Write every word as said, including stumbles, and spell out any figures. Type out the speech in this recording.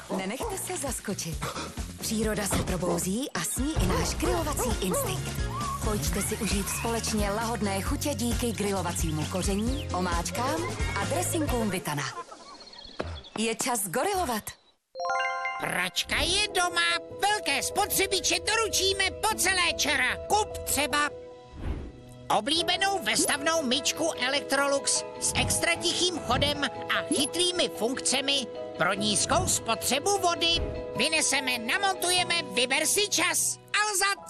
Nenechte se zaskočit. Příroda se probouzí a s ní i náš grilovací instinkt. Pojďte si užít společně lahodné chutě díky grilovacímu koření, omáčkám a dressingům Vitana. Je čas gorilovat. Pračka je doma, velké spotřebiče doručíme po celé čara. Kup třeba oblíbenou vestavnou myčku Electrolux s extra tichým chodem a chytrými funkcemi pro nízkou spotřebu vody. Vyneseme, namontujeme, vyber si čas. Alza